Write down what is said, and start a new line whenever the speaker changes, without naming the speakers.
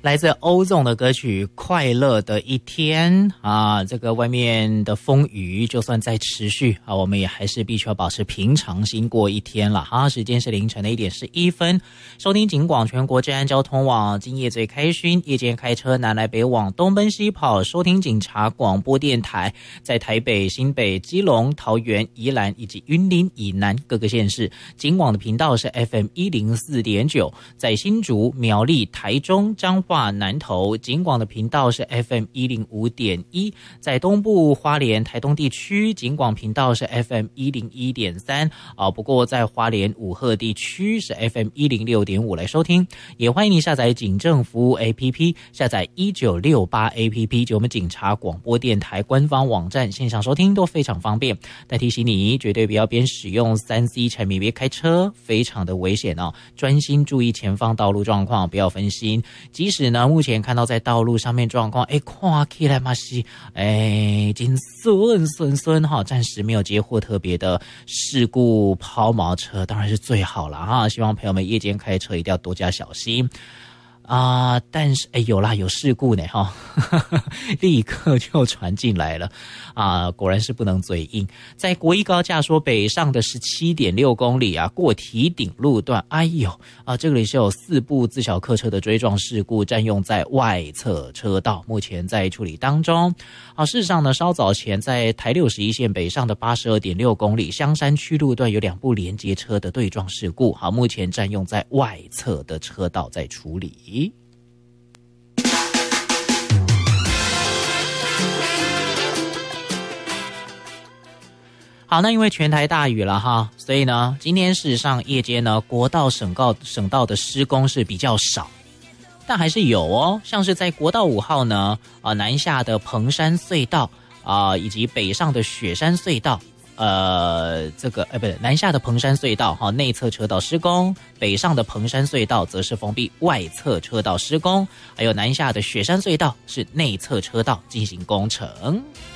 来自欧纵的歌曲《快乐的一天》啊，这个外面的风雨就算再持续啊，我们也还是必须要保持平常心过一天了哈。时间是凌晨的1:11分，收听警广全国治安交通网，今夜最开勋，夜间开车南来北往，东奔西跑，收听警察广播电台，在台北、新北、基隆、桃园、宜兰以及云林以南各个县市，警广的频道是 FM104.9，在新竹、苗栗、台中、彰化、南投，警广的频道是 FM105.1，在东部花莲、台东地区，警广频道是 FM101.3不过在花莲武鹤地区是 FM106.5 来收听。也欢迎你下载警政服务 APP， 下载1968 APP， 就我们警察广播电台官方网站，线上收听都非常方便。但提醒你，绝对不要边使用 3C 产品边开车，非常的危险哦。专心注意前方道路状况，不要分心。即使呢，目前看到在道路上面状况，看起来嘛是真顺哈，暂时没有接获特别的事故抛锚车，当然是最好了哈。希望朋友们夜间开车一定要多加小心。但是有事故呢哈，立刻就传进来了果然是不能嘴硬。在国一高架说北上的 17.6 公里过提顶路段，这里是有4部自小客车的追撞事故，占用在外侧车道，目前在处理当中。事实上呢，稍早前在台61线北上的 82.6 公里香山区路段有2部连接车的对撞事故，目前占用在外侧的车道在处理。好，那因为全台大雨了哈，所以呢，今天事实上夜间呢，国道省道的施工是比较少，但还是有哦，像是在国道5号呢，南下的彭山隧道以及北上的雪山隧道，南下的彭山隧道内侧车道施工，北上的彭山隧道则是封闭外侧车道施工，还有南下的雪山隧道是内侧车道进行工程。